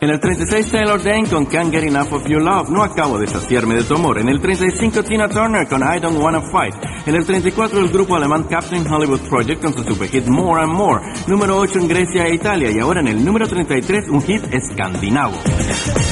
En el 36, Taylor Dayne con Can't Get Enough of Your Love, no acabo de saciarme de tu amor. En el 35, Tina Turner con I Don't Wanna Fight. En el 34, el grupo alemán Captain Hollywood Project con su superhit More and More. Número 8 en Grecia e Italia. Y ahora en el número 33, un hit escandinavo.